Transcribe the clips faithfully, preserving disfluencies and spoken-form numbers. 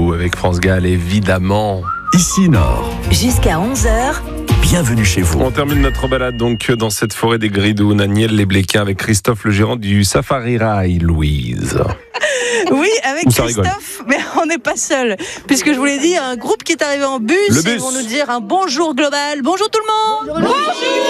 vous avec France Gall, évidemment. Ici Nord. Jusqu'à onze heures. Bienvenue chez vous. On termine notre balade donc dans cette forêt des Gridounes à Niel-les-Bléquins avec Christophe, le gérant du Safari Rail, Louise. Oui, avec Christophe, mais on n'est pas seul. Puisque je vous l'ai dit, un groupe qui est arrivé en bus, le bus. Ils vont nous dire un bonjour global. Bonjour tout le monde. Bonjour.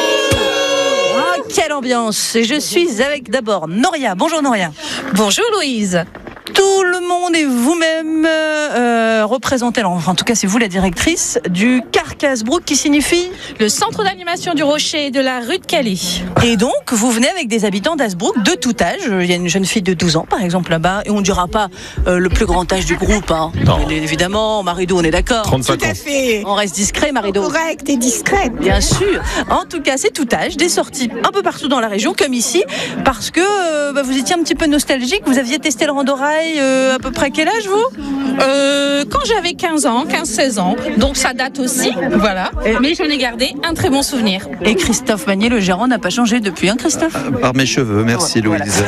Ah, quelle ambiance. Et je suis avec d'abord Noria. Bonjour Noria. Bonjour Louise. Tout le monde et vous-même euh, représentez, enfin, en tout cas c'est vous la directrice du Carcassbrook, qui signifie le centre d'animation du Rocher de la rue de Calais. Et donc vous venez avec des habitants d'Hazebrouck de tout âge. Il y a une jeune fille de douze ans par exemple là-bas, et on ne dira pas euh, le plus grand âge du groupe, hein. Non. Évidemment, Marido, on est d'accord. trente-cinq Tout à ans. fait. On reste discret, Marido. Correct et discrète. Bien sûr. En tout cas, c'est tout âge, des sorties un peu partout dans la région, comme ici, parce que euh, bah, vous étiez un petit peu nostalgique. Vous aviez testé le Randorail euh, à peu près quel âge, vous euh, Quand j'avais quinze ans, quinze seize ans, donc ça date aussi, voilà. Mais j'en ai gardé un très bon souvenir. Et Christophe Magnier, le gérant, n'a pas changé depuis, hein, Christophe? Par mes cheveux, merci Voilà. Louise.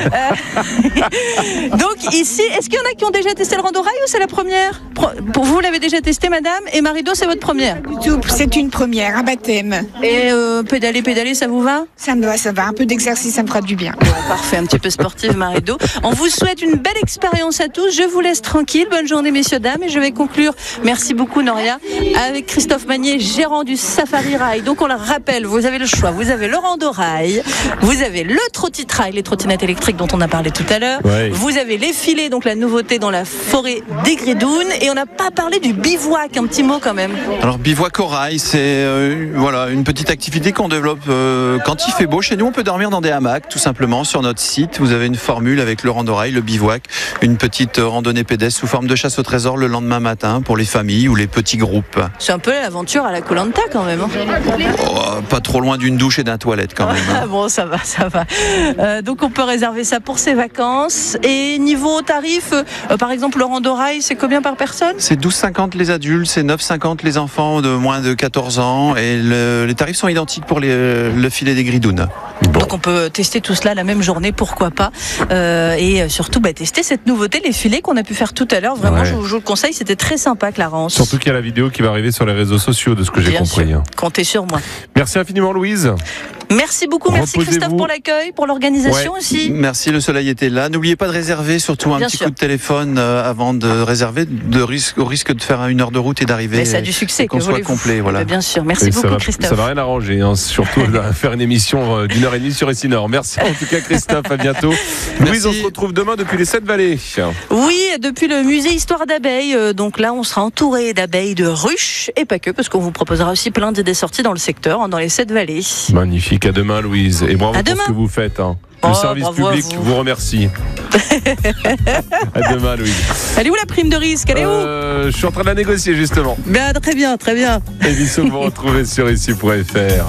Euh, donc ici, est-ce qu'il y en a qui ont déjà testé le Randorail ou c'est la première? Pour vous, vous l'avez déjà testé, madame, et Marido, c'est votre première? C'est une première, un baptême. Et euh, pédaler, pédaler, ça vous va? Ça me va, ça va. Un peu d'exercice, ça me fera du bien. Bon, parfait, un petit peu sportive, Marido. On vous souhaite une belle expérience à tous. Je vous laisse tranquille. Bonne journée, messieurs, dames. Et je vais conclure, merci beaucoup, Noria, avec Christophe Magnier, gérant du Safari Rail. Donc, on le rappelle, vous avez le choix. Vous avez le Randorail, vous avez le Trottitrail, les trottinettes électriques dont on a parlé tout à l'heure. Ouais. Vous avez les filets, donc la nouveauté dans la forêt des Gridounes. Et on n'a pas parlé du bivouac, un petit mot quand même. Alors bivouac au rail, c'est euh, voilà, une petite activité qu'on développe euh, quand il fait beau. Chez nous, on peut dormir dans des hamacs, tout simplement. Sur notre site, vous avez une formule avec le Randorail, le bivouac, une petite randonnée pédestre sous forme de chasse au trésor le lendemain matin pour les familles ou les petits groupes. C'est un peu l'aventure à la Koh-Lanta quand même. Hein. Oh, pas trop loin d'une douche et d'un toilette quand même. Ah bon, ça va, ça va. Euh, donc on peut réserver ça pour ses vacances. Et niveau tarif, euh, par exemple le Randorail, c'est combien par personne? C'est douze cinquante les adultes, c'est neuf cinquante les enfants de moins de quatorze ans et le, les tarifs sont identiques pour les, le filet des Gridounes. Bon. Donc on peut tester tout cela la même journée, pourquoi pas. Euh, et surtout bah, tester cette nouveauté, les filets qu'on a pu faire tout à l'heure. Vraiment, Ouais. je, vous, je vous le conseille, c'était très sympa, Clarence. Surtout qu'il y a la vidéo qui va arriver sur les réseaux sociaux, de ce que j'ai Bien compris. sûr. Comptez sur moi. Merci infiniment, Louise. Merci beaucoup, merci Reposez-vous. Christophe pour l'accueil, pour l'organisation Ouais. aussi. Merci, le soleil était là. N'oubliez pas de réserver, surtout un Bien petit sûr. coup de téléphone euh, avant de réserver, de risque, au risque de faire une heure de route et d'arriver. Mais ça a du succès, et qu'on que soit voulez-vous. complet. Voilà. Bien sûr, merci Et beaucoup ça va, Christophe. Ça va rien arranger, hein, surtout de faire une émission euh, d'une heure et demie sur Ici Nord. Merci en tout cas Christophe, à bientôt. Louise, on se retrouve demain depuis les Sept Vallées. Oui, depuis le musée Histoire d'abeilles. Euh, donc là, on sera entouré d'abeilles, de ruches et pas que, parce qu'on vous proposera aussi plein d'idées sorties dans le secteur, hein, dans les Sept Vallées. Magnifique, à demain Louise. Et bravo À pour demain. ce que vous faites. Hein. Le Oh, service bravo à public vous. vous remercie. À demain Louise. Elle est où la prime de risque? Elle est où? Euh, je suis en train de la négocier justement. Ben, très bien, très bien. Et bisous, vous retrouvez sur ici point F R.